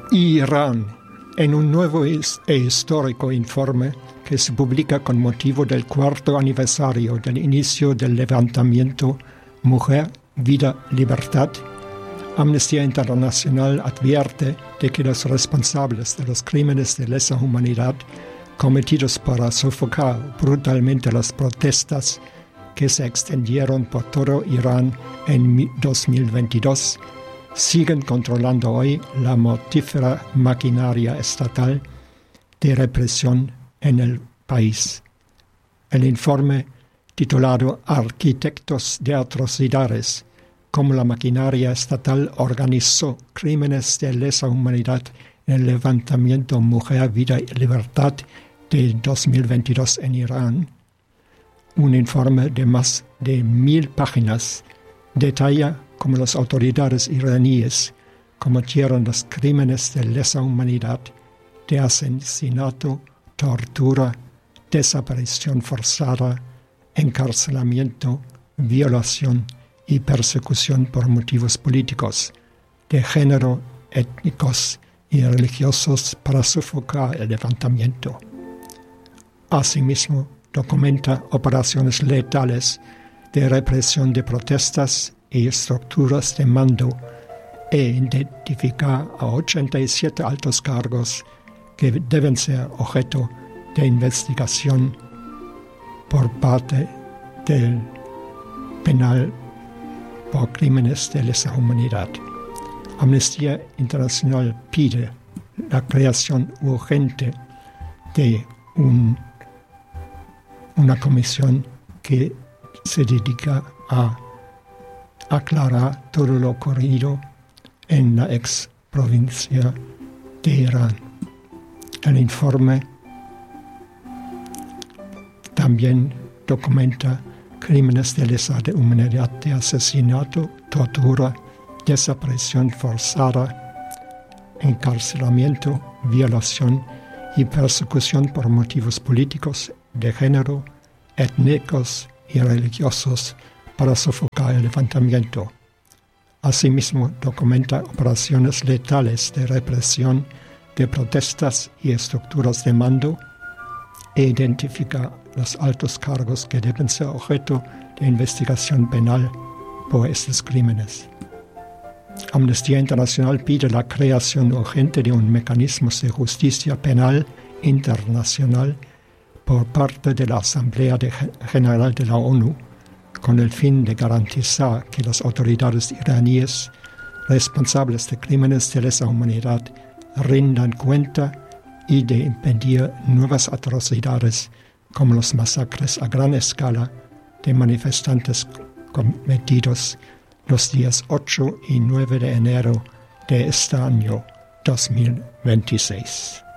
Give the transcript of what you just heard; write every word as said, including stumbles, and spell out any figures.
Irán, en un nuevo e histórico informe que se publica con motivo del cuarto aniversario del inicio del levantamiento Mujer, Vida, Libertad, Amnistía Internacional advierte de que los responsables de los crímenes de lesa humanidad cometidos para sofocar brutalmente las protestas que se extendieron por todo Irán en dos mil veintidós siguen controlando hoy la mortífera maquinaria estatal de represión en el país. El informe titulado Arquitectos de atrocidades, cómo la maquinaria estatal organizó crímenes de lesa humanidad en el levantamiento Mujer, Vida y Libertad de dos mil veintidós en Irán, un informe de más de mil páginas, detalla cómo las autoridades iraníes cometieron los crímenes de lesa humanidad, de asesinato, tortura, desaparición forzada, encarcelamiento, violación y persecución por motivos políticos, de género, étnicos y religiosos para sofocar el levantamiento. Asimismo, documenta operaciones letales de represión de protestas y estructuras de mando e identifica a ochenta y siete altos cargos que deben ser objeto de investigación por parte del penal por crímenes de lesa humanidad. Amnistía Internacional pide la creación urgente de un, una comisión que se dedica a aclarar todo lo ocurrido en la ex provincia de Irán. El informe también documenta crímenes de lesa humanidad de asesinato, tortura, desaparición forzada, encarcelamiento, violación y persecución por motivos políticos, de género, étnicos y religiosos para sofocar el levantamiento. Asimismo, documenta operaciones letales de represión de protestas y estructuras de mando e identifica los altos cargos que deben ser objeto de investigación penal por estos crímenes. Amnistía Internacional pide la creación urgente de un mecanismo de justicia penal internacional por parte de la Asamblea General de la ONU, con el fin de garantizar que las autoridades iraníes responsables de crímenes de lesa humanidad rindan cuenta y de impedir nuevas atrocidades como los masacres a gran escala de manifestantes cometidos los días ocho y nueve de enero de este año dos mil veintiséis.